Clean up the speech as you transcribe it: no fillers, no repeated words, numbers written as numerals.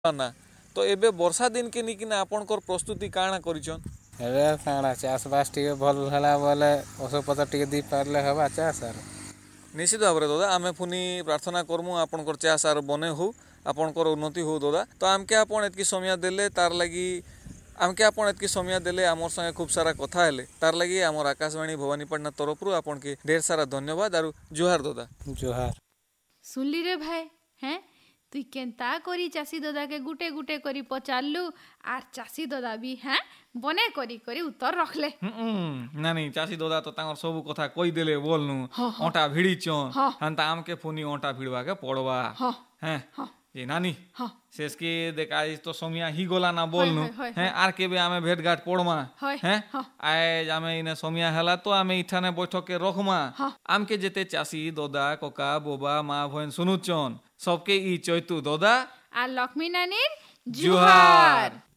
ना तो एबे वर्षा दिन के निकिना आपनकर प्रस्तुति काଣା करिछन एबे काଣା चाषबास टिके भल होला बोले ओषध पत्र टिके दी पारले हवा चाष आर निश्चित भाव दादा आमे पुनी प्रार्थना करमु आपनकर चाष आर बने हो आपनकर उन्नति हो दादा तो आमके आपन एतकी समय देले तार लगी आमके आपन एतकी समय देले आमर संगे खूब सारा कथा हेले तार लगी आमर आकाशवाणी भवानीपाटना तरफरु आपन के ढेर सारा धन्यवाद आरु जोहार दादा जोहार सुनली रे भाई हैं तुई केनता करी चाषी दादा के गुटे गुटे करी पचारलु आर चाषी दादा भी हैं बने करी करी उत्तर रखले नानी चाषी दादा तो तांगर सब कथा कई देले बोलनु ओटा भिड़ी चोन हंता आमके फोनी ओटा भिड़वा के पड़वा हैं ये नानी शेष के देखाई तो सोमिया ही गोला ना बोलनु हैं आर के बे आमे भेट घाट पड़मा हैं आए आमे इने सोमिया हला तो आमे इठाने बैठक के रखमा आमके जेते चाषी दादा कोका बोबा मा भयन सुनुचन सबके ई चैतु दादा आ लक्ष्मी नानीर जोहार।